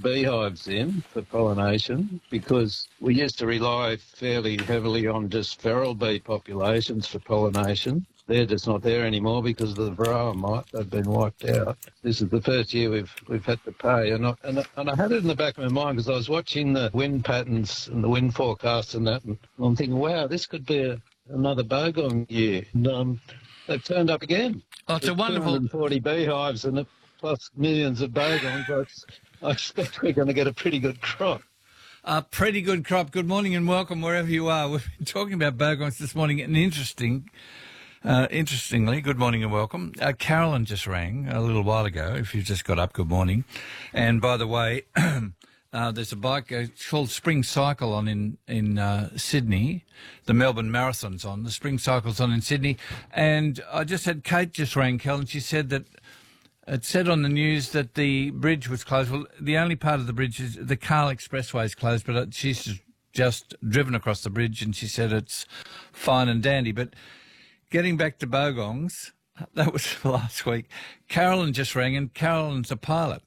beehives in for pollination because we used to rely fairly heavily on just feral bee populations for pollination. They're just not there anymore because of the varroa mite. They've been wiped out. This is the first year we've had to pay, and I had it in the back of my mind because I was watching the wind patterns and the wind forecasts and that, and I'm thinking, wow, this could be another bogong year. And they've turned up again. Oh, it's a wonderful 240 beehives and plus millions of bogons. I expect we're going to get a pretty good crop. A pretty good crop. Good morning and welcome wherever you are. We've been talking about bogons this morning, and interestingly, good morning and welcome. Carolyn just rang a little while ago. If you've just got up, good morning. And by the way, there's a bike called Spring Cycle on in Sydney. The Melbourne Marathon's on. The Spring Cycle's on in Sydney. And I just had Kate just rang, Cal, and she said that it said on the news that the bridge was closed. Well, the only part of the bridge is the Carl Expressway is closed, but she's just driven across the bridge and she said it's fine and dandy. But getting back to bogons, that was last week. Carolyn just rang, and Carolyn's a pilot.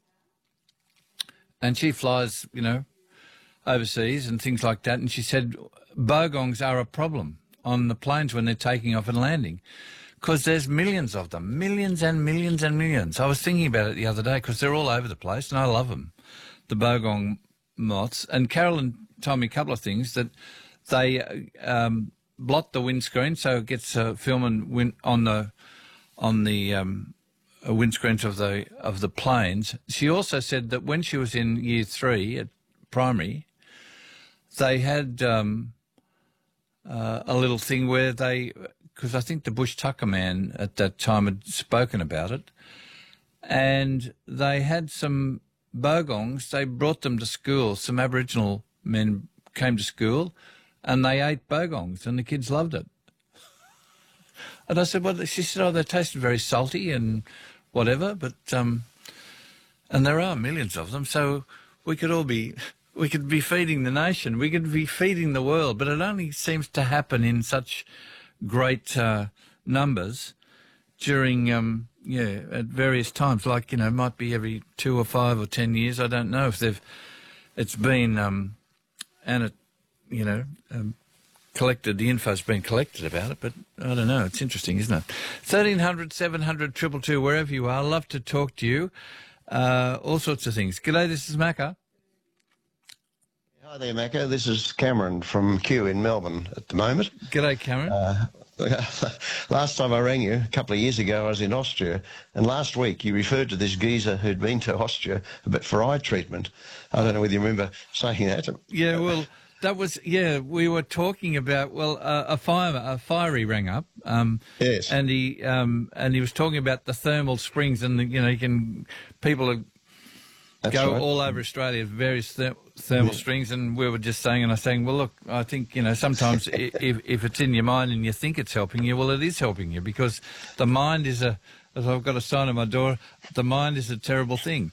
And she flies, overseas and things like that. And she said bogons are a problem on the planes when they're taking off and landing because there's millions of them, millions and millions and millions. I was thinking about it the other day because they're all over the place and I love them, the bogong moths. And Carolyn told me a couple of things, that they blot the windscreen so it gets film and on the windscreens of the planes. She also said that when she was in year 3 at primary, they had a little thing where because I think the Bush Tucker man at that time had spoken about it, and they had some bogons. They brought them to school. Some Aboriginal men came to school, and they ate bogons, and the kids loved it. And I said, well, she said, they tasted very salty and whatever, but and there are millions of them, so we could be feeding the nation, we could be feeding the world, but it only seems to happen in such great numbers during at various times, like might be every 2 or 5 or 10 years. I don't know if it's been collected, the info's been collected about it, but I don't know. It's interesting, isn't it? 1300 700 222, wherever you are. I'd love to talk to you. All sorts of things. G'day, this is Macca. Hi there, Macca. This is Cameron from Kew in Melbourne at the moment. G'day, Cameron. Last time I rang you, a couple of years ago, I was in Austria, and last week you referred to this geezer who'd been to Austria for eye treatment. I don't know whether you remember saying that. Yeah, well, that was, we were talking about, a fiery rang up. Yes. And he was talking about the thermal springs, and, people are That's go right. all over Australia, various thermal springs, and we were just saying, well, look, I think, sometimes if it's in your mind and you think it's helping you, well, it is helping you, because the mind is as I've got a sign on my door, the mind is a terrible thing.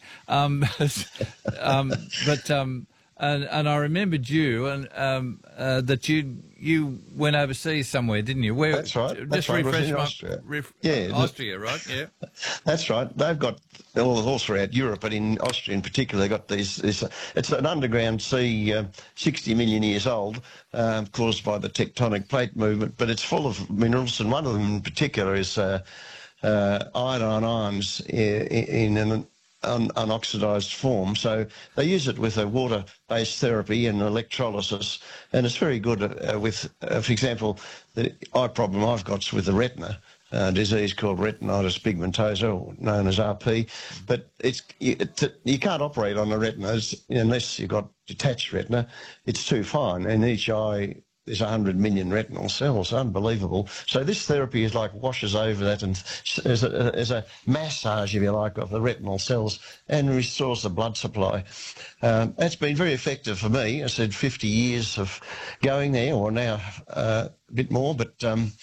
And I remembered you, and that you went overseas somewhere, didn't you? Where? That's right. Just That's right. refresh Austria. Austria, right? Yeah. That's right. They've got all throughout Europe, but in Austria in particular, they've got these. It's an underground sea, 60 million years old, caused by the tectonic plate movement, but it's full of minerals, and one of them in particular is iodine ions in an unoxidised form. So they use it with a water-based therapy and electrolysis, and it's very good with, for example, the eye problem I've got's with the retina, disease called retinitis pigmentosa, known as RP. But you can't operate on the retina unless you've got detached retina. It's too fine, and each eye, there's 100 million retinal cells. Unbelievable. So this therapy is like washes over that, and as a massage, if you like, of the retinal cells, and restores the blood supply. It's been very effective for me. I said 50 years of going there, or now a bit more, but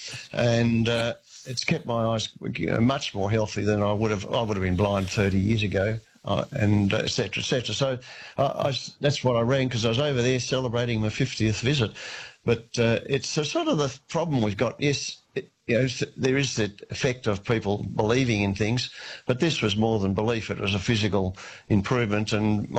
it's kept my eyes much more healthy than I would have been blind 30 years ago. And et cetera, et cetera. So that's what I rang, because I was over there celebrating my 50th visit. But it's sort of the problem we've got. Yes, there is the effect of people believing in things, but this was more than belief. It was a physical improvement, and